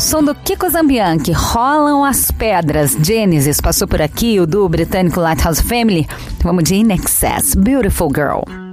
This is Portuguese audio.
Som do Kiko Zambianchi, Rolam as Pedras. Genesis passou por aqui, o duo britânico Lighthouse Family. Vamos de In Excess, Beautiful Girl.